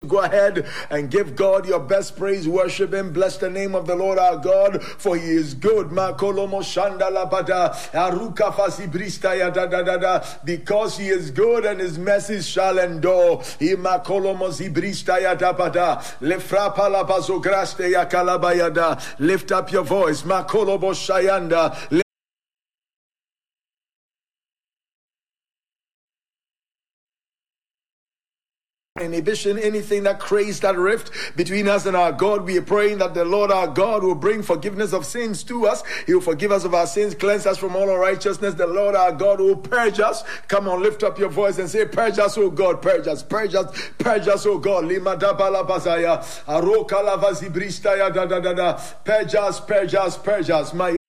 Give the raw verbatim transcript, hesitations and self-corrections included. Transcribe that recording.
Go ahead and give God your best praise, worship Him, bless the name of the Lord our God, for He is good. Because He is good and His mercies shall endure. Lift up your voice. Inhibition, anything that creates that rift between us and our God, we are praying that the Lord our God will bring forgiveness of sins to us. He will forgive us of our sins, cleanse us from all unrighteousness. The Lord our God will purge us. Come on, lift up your voice and say, purge us, oh God, purge us, purge us, purge us, oh God. Purge us, purge us, purge us, purge us. My